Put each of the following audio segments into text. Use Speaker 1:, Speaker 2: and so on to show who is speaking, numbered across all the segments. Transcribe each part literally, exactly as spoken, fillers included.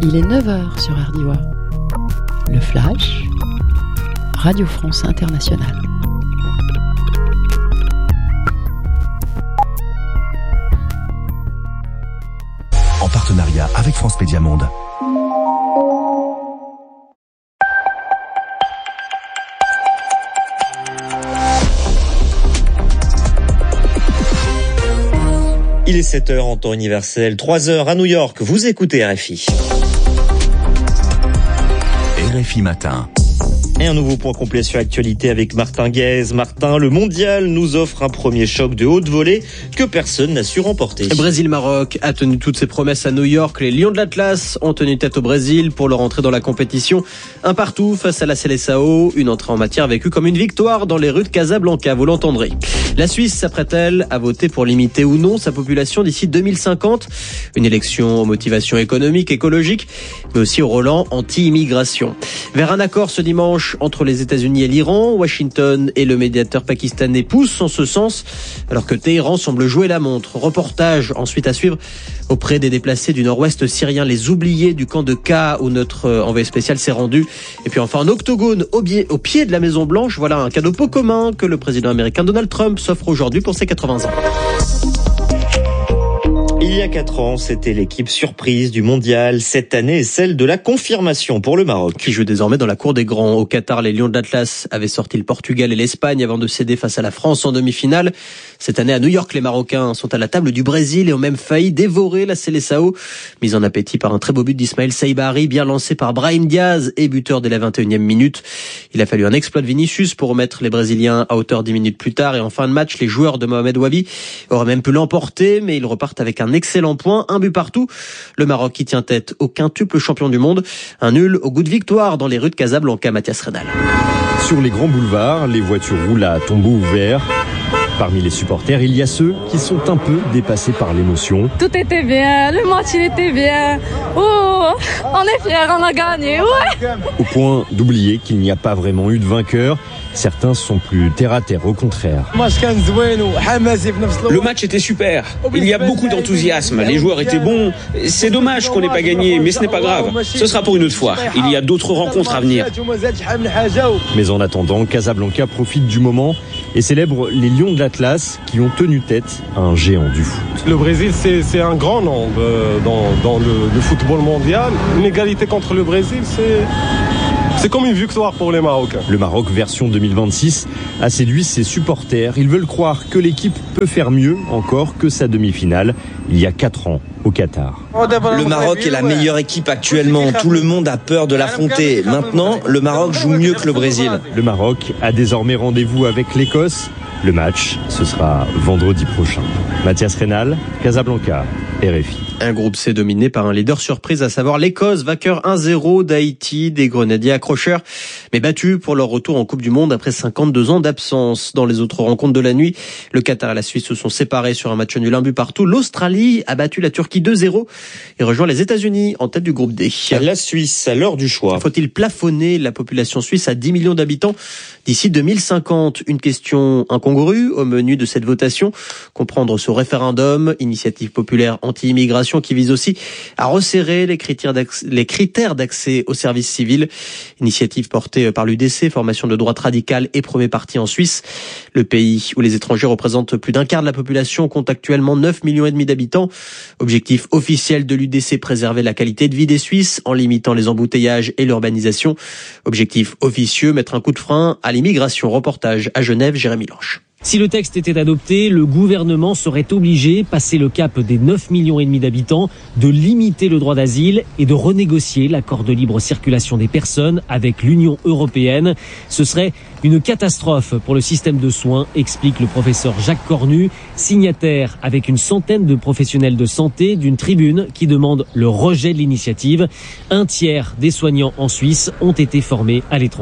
Speaker 1: Il est neuf heures sur R D I W A. Le Flash, Radio France Internationale.
Speaker 2: En partenariat avec France Média Monde.
Speaker 3: Il est sept heures en temps universel, trois heures à New York. Vous écoutez R F I.
Speaker 2: R F I Matin.
Speaker 3: Et un nouveau point complet sur l'actualité avec Martin Guez. Martin, le mondial nous offre un premier choc de haute volée que personne n'a su remporter.
Speaker 4: Brésil-Maroc a tenu toutes ses promesses à New York. Les Lions de l'Atlas ont tenu tête au Brésil pour leur entrée dans la compétition. Un partout face à la Seleção. Une entrée en matière vécue comme une victoire dans les rues de Casablanca, vous l'entendrez. La Suisse s'apprête-t-elle à voter pour limiter ou non sa population d'ici deux mille cinquante? Une élection aux motivations économiques, écologiques, mais aussi au relent anti-immigration. Vers un accord ce dimanche entre les États-Unis et l'Iran, Washington et le médiateur pakistanais poussent en ce sens, alors que Téhéran semble jouer la montre. Reportage ensuite à suivre auprès des déplacés du nord-ouest syrien, les oubliés du camp de K où notre envoyé spécial s'est rendu. Et puis enfin un octogone au, biais, au pied de la Maison Blanche. Voilà un cadeau peu commun que le président américain Donald Trump s'offre aujourd'hui pour ses quatre-vingts ans.
Speaker 3: Il y a quatre ans, c'était l'équipe surprise du mondial. Cette année est celle de la confirmation pour le Maroc.
Speaker 4: Qui joue désormais dans la cour des grands. Au Qatar, les Lions de l'Atlas avaient sorti le Portugal et l'Espagne avant de céder face à la France en demi-finale. Cette année à New York, les Marocains sont à la table du Brésil et ont même failli dévorer la Seleção. Mise en appétit par un très beau but d'Ismaël Saibari, bien lancé par Brahim Diaz et buteur dès la vingt et unième minute. Il a fallu un exploit de Vinicius pour remettre les Brésiliens à hauteur dix minutes plus tard. Et en fin de match, les joueurs de Mohamed Wabi auraient même pu l'emporter, mais ils repartent avec un excellent point, un but partout. Le Maroc qui tient tête au quintuple champion du monde. Un nul au goût de victoire dans les rues de Casablanca, Mathias Redal.
Speaker 5: Sur les grands boulevards, les voitures roulent à tombeau ouvert. Parmi les supporters, il y a ceux qui sont un peu dépassés par l'émotion.
Speaker 6: Tout était bien, le match il était bien. Oh, on est fiers, on a gagné, ouais.
Speaker 5: Au point d'oublier qu'il n'y a pas vraiment eu de vainqueur. Certains sont plus terre à terre, au contraire.
Speaker 7: Le match était super. Il y a beaucoup d'enthousiasme. Les joueurs étaient bons. C'est dommage qu'on n'ait pas gagné, mais ce n'est pas grave. Ce sera pour une autre fois. Il y a d'autres rencontres à venir.
Speaker 5: Mais en attendant, Casablanca profite du moment et célèbre les Lions de l'Atlas qui ont tenu tête à un géant du foot.
Speaker 8: Le Brésil, c'est, c'est un grand nom dans, dans le, le football mondial. Une égalité contre le Brésil, c'est... C'est comme une victoire pour les Marocains.
Speaker 5: Le Maroc version deux mille vingt-six a séduit ses supporters. Ils veulent croire que l'équipe peut faire mieux encore que sa demi-finale il y a quatre ans au Qatar.
Speaker 9: Le Maroc est la meilleure équipe actuellement. Tout le monde a peur de l'affronter. Maintenant, le Maroc joue mieux que le Brésil.
Speaker 5: Le Maroc a désormais rendez-vous avec l'Écosse. Le match, ce sera vendredi prochain. Mathias Rénal, Casablanca, R F I.
Speaker 4: Un groupe C dominé par un leader surprise, à savoir l'Écosse, vainqueur un zéro d'Haïti, des Grenadiers accrocheurs, mais battus pour leur retour en Coupe du Monde après cinquante-deux ans d'absence. Dans les autres rencontres de la nuit, le Qatar et la Suisse se sont séparés sur un match nul, un but partout. L'Australie a battu la Turquie deux zéro et rejoint les États-Unis en tête du groupe D.
Speaker 3: La Suisse, à l'heure du choix.
Speaker 4: Faut-il plafonner la population suisse à dix millions d'habitants d'ici deux mille cinquante? Une question incongrue au menu de cette votation. Comprendre ce référendum, initiative populaire anti-immigration qui vise aussi à resserrer les critères d'accès, les critères d'accès au service civil. Initiative portée par l'U D C, formation de droite radicale et premier parti en Suisse. Le pays où les étrangers représentent plus d'un quart de la population compte actuellement neuf millions et demi d'habitants. Objectif officiel de l'U D C, préserver la qualité de vie des Suisses en limitant les embouteillages et l'urbanisation. Objectif officieux, mettre un coup de frein à l'immigration. Reportage à Genève, Jérémy Lange.
Speaker 10: Si le texte était adopté, le gouvernement serait obligé, passé le cap des neuf millions et demi d'habitants, de limiter le droit d'asile et de renégocier l'accord de libre circulation des personnes avec l'Union européenne. Ce serait une catastrophe pour le système de soins, explique le professeur Jacques Cornu, signataire avec une centaine de professionnels de santé d'une tribune qui demande le rejet de l'initiative. Un tiers des soignants en Suisse ont été formés à l'étranger.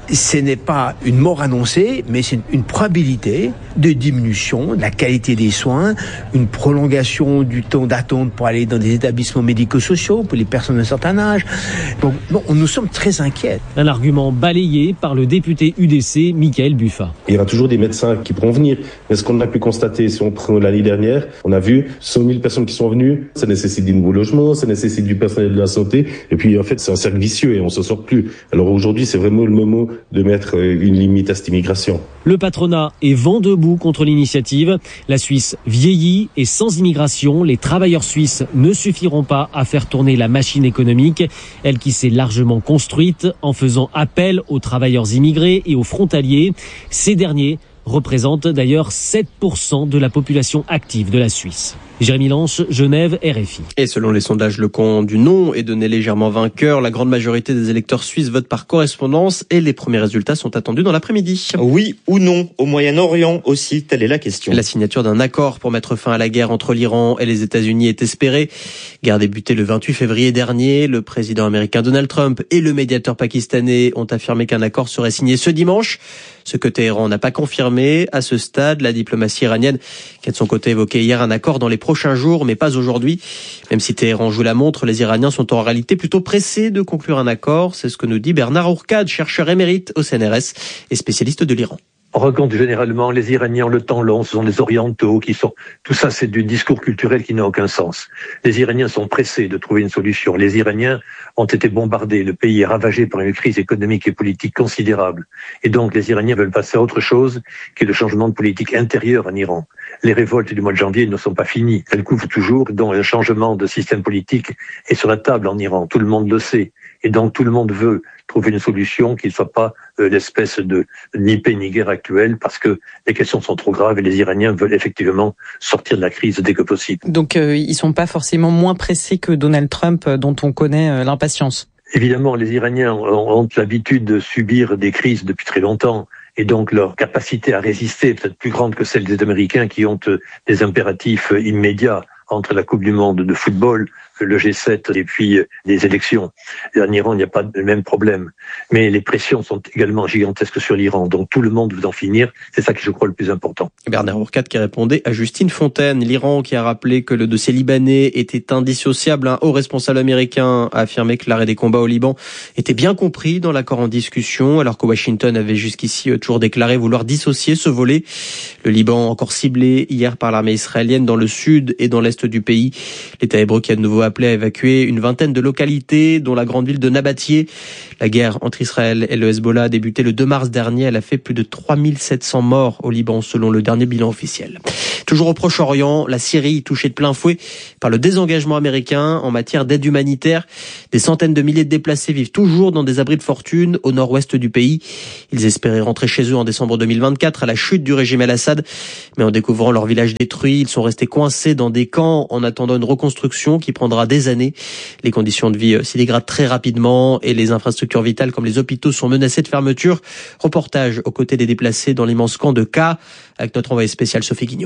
Speaker 11: ce n'est pas une mort annoncée, mais c'est une probabilité de diminution de la qualité des soins, une prolongation du temps d'attente pour aller dans des établissements médico-sociaux pour les personnes d'un certain âge. Donc, bon, nous sommes très inquiets.
Speaker 10: Un argument balayé par le député U D C, Michael Buffa.
Speaker 12: Il y aura toujours des médecins qui pourront venir. Mais ce qu'on a pu constater, si on prend l'année dernière, on a vu cent mille personnes qui sont venues. Ça nécessite des nouveaux logements, ça nécessite du personnel de la santé. Et puis, en fait, c'est un cercle vicieux et on s'en sort plus. Alors aujourd'hui, c'est vraiment le moment de mettre une limite à cette immigration.
Speaker 10: Le patronat est vent debout contre l'initiative. La Suisse vieillit et sans immigration, les travailleurs suisses ne suffiront pas à faire tourner la machine économique, elle qui s'est largement construite en faisant appel aux travailleurs immigrés et aux frontaliers. Ces derniers représentent d'ailleurs sept pour cent de la population active de la Suisse. Jérémy Lanche, Genève, R F I.
Speaker 4: Et selon les sondages, le camp du non est donné légèrement vainqueur. La grande majorité des électeurs suisses votent par correspondance et les premiers résultats sont attendus dans l'après-midi.
Speaker 3: Oui ou non au Moyen-Orient aussi, telle est la question.
Speaker 4: La signature d'un accord pour mettre fin à la guerre entre l'Iran et les États-Unis est espérée. Guerre débutée le vingt-huit février dernier. Le président américain Donald Trump et le médiateur pakistanais ont affirmé qu'un accord serait signé ce dimanche. Ce que Téhéran n'a pas confirmé. À ce stade, la diplomatie iranienne, qui a de son côté évoqué hier un accord dans les prochains jours, mais pas aujourd'hui. Même si Téhéran joue la montre, les Iraniens sont en réalité plutôt pressés de conclure un accord. C'est ce que nous dit Bernard Ourcade, chercheur émérite au C N R S et spécialiste de l'Iran.
Speaker 13: On raconte généralement les Iraniens ont le temps long, ce sont des orientaux qui sont... Tout ça, c'est du discours culturel qui n'a aucun sens. Les Iraniens sont pressés de trouver une solution. Les Iraniens ont été bombardés. Le pays est ravagé par une crise économique et politique considérable. Et donc, les Iraniens veulent passer à autre chose qui est le changement de politique intérieure en Iran. Les révoltes du mois de janvier ne sont pas finies. Elles couvrent toujours. Donc, un changement de système politique est sur la table en Iran. Tout le monde le sait. Et donc, tout le monde veut trouver une solution qui ne soit pas euh, l'espèce de ni paix ni guerre actuelle, parce que les questions sont trop graves et les Iraniens veulent effectivement sortir de la crise dès que possible.
Speaker 14: Donc, euh, ils sont pas forcément moins pressés que Donald Trump, euh, dont on connaît euh, l'impatience.
Speaker 13: Évidemment, les Iraniens ont, ont l'habitude de subir des crises depuis très longtemps. Et donc, leur capacité à résister est peut-être plus grande que celle des Américains qui ont euh, des impératifs euh, immédiats entre la Coupe du Monde de football, le G sept et puis les élections. Et en Iran, il n'y a pas le même problème. Mais les pressions sont également gigantesques sur l'Iran. Donc tout le monde veut en finir. C'est ça qui, je crois, le plus important.
Speaker 4: Bernard Ourcade qui répondait à Justine Fontaine. L'Iran qui a rappelé que le dossier libanais était indissociable. Un haut responsable américain a affirmé que l'arrêt des combats au Liban était bien compris dans l'accord en discussion, alors que Washington avait jusqu'ici toujours déclaré vouloir dissocier ce volet. Le Liban encore ciblé hier par l'armée israélienne dans le sud et dans l'est du pays. L'État hébreu qui a de nouveau appelé à évacuer une vingtaine de localités, dont la grande ville de Nabatieh. La guerre entre Israël et le Hezbollah a débuté le deux mars dernier. Elle a fait plus de trois mille sept cents morts au Liban, selon le dernier bilan officiel. Toujours au Proche-Orient, la Syrie touchée de plein fouet par le désengagement américain en matière d'aide humanitaire. Des centaines de milliers de déplacés vivent toujours dans des abris de fortune au nord-ouest du pays. Ils espéraient rentrer chez eux en décembre deux mille vingt-quatre à la chute du régime Al-Assad. Mais en découvrant leur village détruit, ils sont restés coincés dans des camps en attendant une reconstruction qui prendra des années. Les conditions de vie s'y dégradent très rapidement et les infrastructures vitales comme les hôpitaux sont menacées de fermeture. Reportage aux côtés des déplacés dans l'immense camp de Ka avec notre envoyé spécial Sophie Guignon.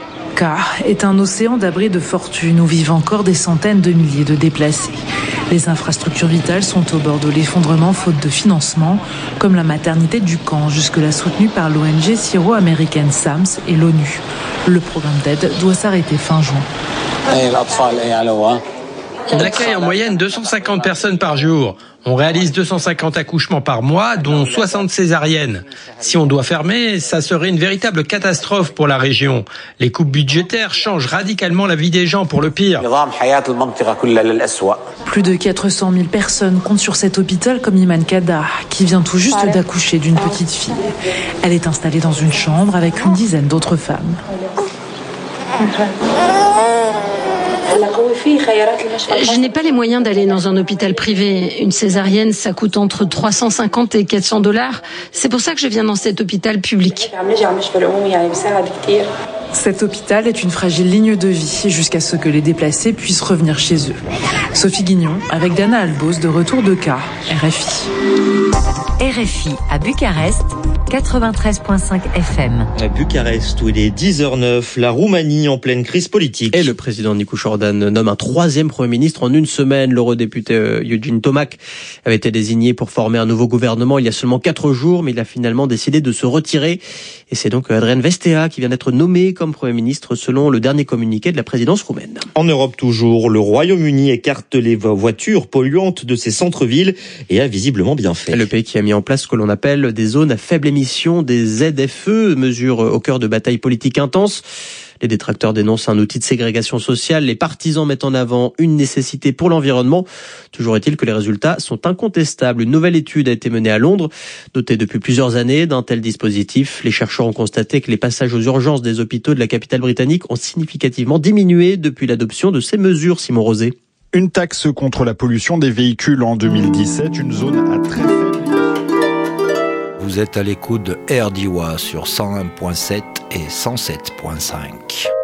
Speaker 15: Ka est un océan d'abris de fortune où vivent encore des centaines de milliers de déplacés. Les infrastructures vitales sont au bord de l'effondrement faute de financement, comme la maternité du camp, jusque-là soutenue par l'O N G syro-américaine SAMS et l'ONU. Le programme d'aide doit s'arrêter fin juin.
Speaker 16: On accueille en moyenne deux cent cinquante personnes par jour. On réalise deux cent cinquante accouchements par mois, dont soixante césariennes. Si on doit fermer, ça serait une véritable catastrophe pour la région. Les coupes budgétaires changent radicalement la vie des gens pour le pire.
Speaker 15: Plus de quatre cent mille personnes comptent sur cet hôpital comme Iman Kada, qui vient tout juste d'accoucher d'une petite fille. Elle est installée dans une chambre avec une dizaine d'autres femmes.
Speaker 17: Je n'ai pas les moyens d'aller dans un hôpital privé. Une césarienne, ça coûte entre trois cent cinquante et quatre cents dollars. C'est pour ça que je viens dans cet hôpital public.
Speaker 15: Cet hôpital est une fragile ligne de vie jusqu'à ce que les déplacés puissent revenir chez eux. Sophie Guignon avec Dana Albos de retour de Ka, R F I.
Speaker 18: R F I à Bucarest, quatre-vingt-treize virgule cinq F M.
Speaker 3: À Bucarest, où il est dix heures neuf, la Roumanie en pleine crise politique.
Speaker 4: Et le président Nicu Jordan nomme un troisième Premier ministre en une semaine. L'eurodéputé Eugene Tomac avait été désigné pour former un nouveau gouvernement il y a seulement quatre jours, mais il a finalement décidé de se retirer. Et c'est donc Adrian Vestea qui vient d'être nommé comme Premier ministre selon le dernier communiqué de la présidence roumaine.
Speaker 3: En Europe toujours, le Royaume-Uni écarte les voitures polluantes de ses centres-villes et a visiblement bien fait.
Speaker 4: Le pays qui a mis en place ce que l'on appelle des zones à faible émission, des Z F E, mesure au cœur de batailles politiques intenses. Les détracteurs dénoncent un outil de ségrégation sociale. Les partisans mettent en avant une nécessité pour l'environnement. Toujours est-il que les résultats sont incontestables. Une nouvelle étude a été menée à Londres. Dotée depuis plusieurs années d'un tel dispositif, les chercheurs ont constaté que les passages aux urgences des hôpitaux de la capitale britannique ont significativement diminué depuis l'adoption de ces mesures. Simon Rosé.
Speaker 19: Une taxe contre la pollution des véhicules en deux mille dix-sept, une zone à très faible.
Speaker 20: Vous êtes à l'écoute de R D I W A sur cent un virgule sept et cent sept virgule cinq.